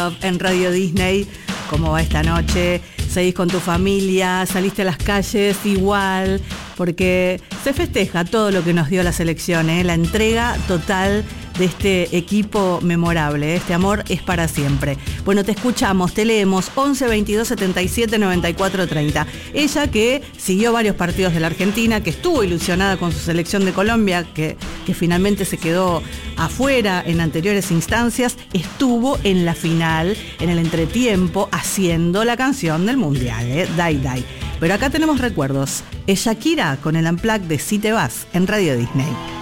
En Radio Disney, ¿cómo va esta noche? ¿Seguís con tu familia? ¿Saliste a las calles? Igual, porque se festeja todo lo que nos dio la selección, la entrega total de este equipo memorable. Este amor es para siempre. Bueno, te escuchamos, te leemos 11 22 77 94 30. Ella que siguió varios partidos de la Argentina, que estuvo ilusionada con su selección de Colombia, que finalmente se quedó afuera en anteriores instancias, estuvo en la final, en el entretiempo, haciendo la canción del Mundial, Dai Dai. Pero acá tenemos recuerdos. Es Shakira con el Unplugged de Si Te Vas en Radio Disney.